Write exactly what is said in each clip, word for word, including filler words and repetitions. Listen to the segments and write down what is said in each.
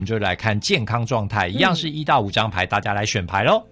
们就来看健康状态，一样是一到五张牌，大家来选牌咯。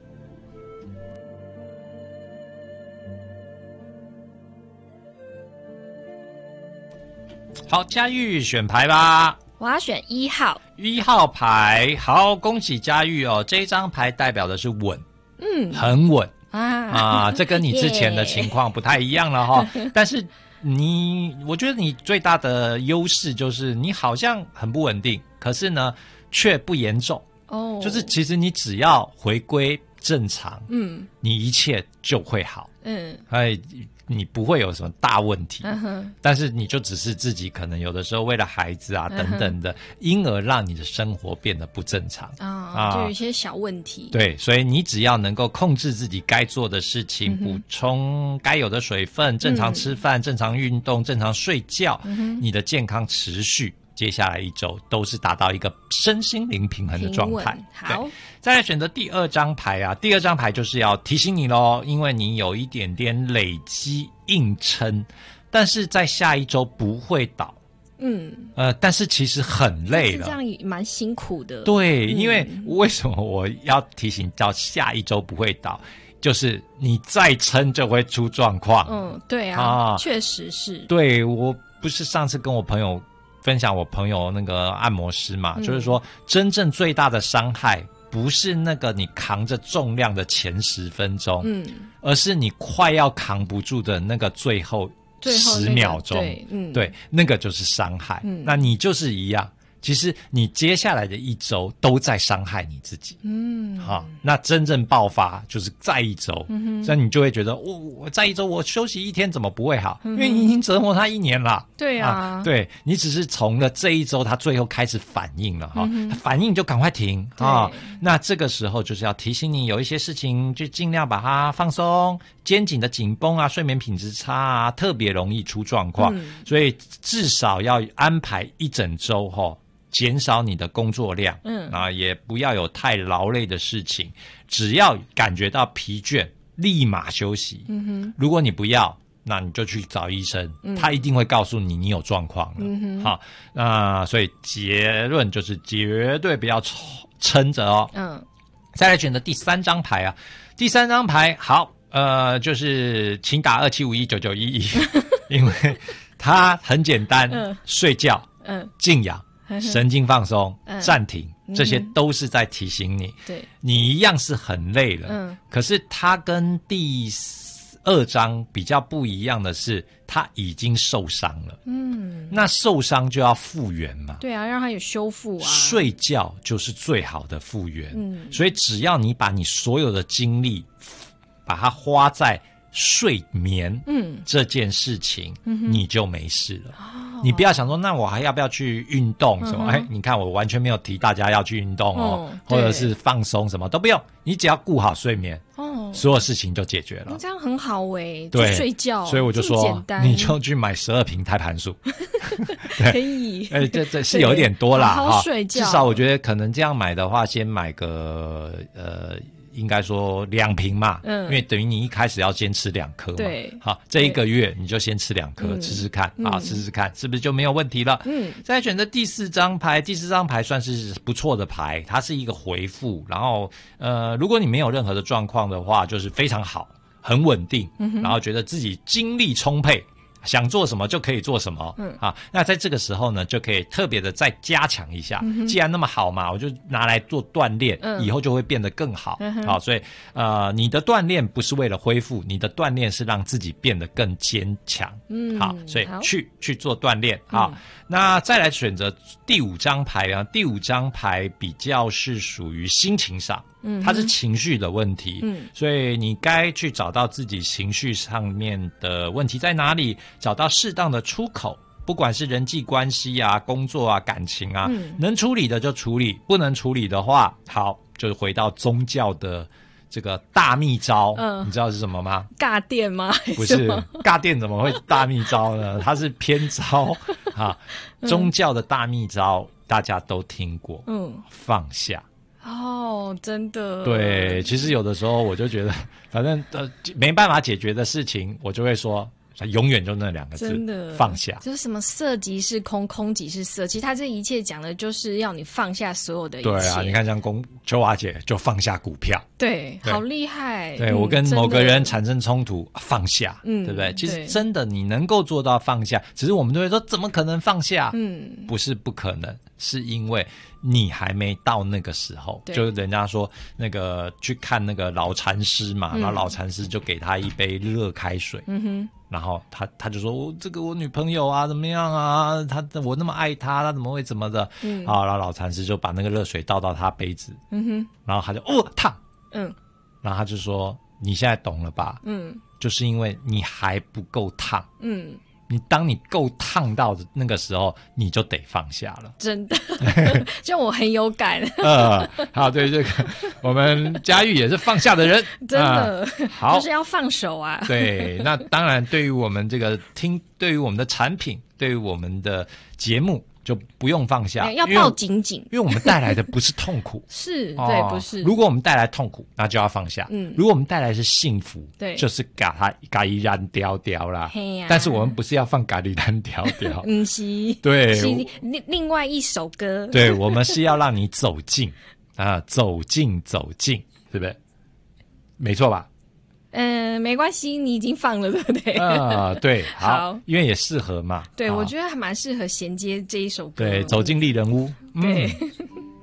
好，佳玉选牌吧。 我要选一号。 一号牌，好，恭喜佳玉哦！这一张牌代表的是稳， 嗯， 很稳啊啊，这跟你之前的情况不太一样了哈。但是你，我觉得你最大的优势就是你好像很不稳定，可是呢却不严重哦。就是其实你只要回归正常，嗯，你一切就会好，嗯，哎。你不会有什么大问题，嗯、但是你就只是自己可能有的时候为了孩子啊、嗯、等等的，因而让你的生活变得不正常、哦、 啊，就有一些小问题。 对，所以你只要能够控制自己该做的事情，补、嗯、充该有的水分，正常吃饭、嗯、正常运动、正常睡觉、嗯，你的健康持续。接下来一周都是达到一个身心灵平衡的状态。 好， 再来选择第二张牌啊，第二张牌就是要提醒你咯，因为你有一点点累积硬撑，但是在下一周不会倒。嗯，呃，但是其实很累了， 这样也蛮辛苦的。 对、嗯，因为为什么我要提醒到下一周不会倒？就是你再撑就会出状况。 嗯，对啊，确、啊、实是。 对，我不是上次跟我朋友分享我朋友那个按摩师嘛、嗯、就是说真正最大的伤害不是那个你扛着重量的前十分钟，嗯，而是你快要扛不住的那个最后十秒钟、那個、对、嗯、对，那个就是伤害、嗯、那你就是一样，其实你接下来的一周都在伤害你自己，嗯，好，那真正爆发就是再一周，嗯，所以你就会觉得我我再一周我休息一天怎么不会好？嗯、因为你已经折磨他一年了， 对啊， 啊对你只是从了这一周他最后开始反应了哈、嗯，反应就赶快停啊，那这个时候就是要提醒你有一些事情就尽量把它放松，肩颈的紧绷啊，睡眠品质差啊，特别容易出状况、嗯，所以至少要安排一整周哈。减少你的工作量，嗯啊，也不要有太劳累的事情，只要感觉到疲倦，立马休息。嗯哼，如果你不要，那你就去找医生，嗯、他一定会告诉你你有状况了。嗯哼，好，那所以结论就是绝对不要撑着哦。嗯，再来选择第三张牌啊，第三张牌好，呃，就是请打二七五一九九一一，因为它很简单，嗯、睡觉，嗯，静养。神经放松、嗯、暂停，这些都是在提醒你，对、嗯，你一样是很累了，嗯，可是它跟第二章比较不一样的是，它已经受伤了，嗯，那受伤就要复原嘛， 对啊，让它有修复啊， 睡觉就是最好的复原，嗯，所以只要你把你所有的精力把它花在睡眠，嗯，这件事情，嗯，你就没事了。哦，你不要想说，那我还要不要去运动什么？哎、嗯，你看我完全没有提大家要去运动哦，嗯、或者是放松什么都不用，你只要顾好睡眠，哦，所有事情就解决了。 这样很好哎， 对， 就睡觉， 所以我就说，你就去买十二瓶胎盘素， 可以。 哎，这这是有一点多啦， 好好睡觉。 至少我觉得可能这样买的话，先买个呃。应该说两瓶嘛，嗯，因为等于你一开始要先吃两颗嘛，对，好，这一个月你就先吃两颗，吃吃看，啊、嗯，试试看，是不是就没有问题了？嗯，再选择第四张牌，第四张牌算是不错的牌，它是一个回复，然后呃，如果你没有任何的状况的话，就是非常好，很稳定，嗯、然后觉得自己精力充沛。想做什么就可以做什么，嗯啊，那在这个时候呢，就可以特别的再加强一下。嗯、既然那么好嘛，我就拿来做锻炼，嗯、以后就会变得更好。嗯、好，所以呃，你的锻炼不是为了恢复，你的锻炼是让自己变得更坚强。嗯，好，所以去去做锻炼。好、嗯，那再来选择第五张牌啊，第五张牌比较是属于心情上。嗯，它是情绪的问题，嗯，所以你该去找到自己情绪上面的问题在哪里，找到适当的出口，不管是人际关系啊、工作啊、感情啊，嗯，能处理的就处理，不能处理的话，好，就是回到宗教的这个大秘招，嗯，你知道是什么吗？ 尬电吗？ 不是，尬电怎么会大秘招呢？它是偏招啊，宗教的大秘招大家都听过，嗯，放下。 哦，真的。 对，其实有的时候我就觉得，反正呃没办法解决的事情，我就会说它永远就那两个字， 真的放下。 就是什么色即是空，空即是色，其实它这一切讲的就是要你放下所有的一切。 对啊，你看像龚秋华姐就放下股票， 对，对好厉害。 对、嗯、我跟某个人产生冲突，放下，嗯，对不对？其实真的你能够做到放下，只是我们都会说怎么可能放下？嗯，不是不可能，是因为你还没到那个时候。就人家说那个去看那个老禅师嘛，嗯、然后老禅师就给他一杯热开水，嗯哼。然后他他就说我、哦、这个我女朋友啊怎么样啊，他我那么爱她，他怎么会怎么的？嗯，好，然后老禅师就把那个热水倒到他杯子，嗯哼，然后他就哦烫，嗯，然后他就说你现在懂了吧？嗯，就是因为你还不够烫，嗯。你当你够烫到的那个时候，你就得放下了。 真的，就我很有感。 呃，好，对这个，我们嘉玉也是放下的人， 真的。 呃、好， 就是要放手啊。 对，那当然，对于我们这个听，对于我们的产品，对于我们的节目，就不用放下， 要抱紧紧， 因为我们带来的不是痛苦， 是、 哦、 对，不是。 如果我们带来痛苦，那就要放下。嗯，如果我们带来的是幸福， 对， 就是把它咖喱烂掉掉啦。嘿、啊、但是我们不是要放咖喱烂掉掉， 嗯是， 对， 是另另外一首歌。 对，我们是要让你走近啊，走近走近，对不对？没错吧？ 嗯、呃，没关系，你已经放了，对不对？ 啊、呃，对，好，好因为也适合嘛。 对，我觉得还蛮适合衔接这一首歌。 对，走进丽人屋。 对。 嗯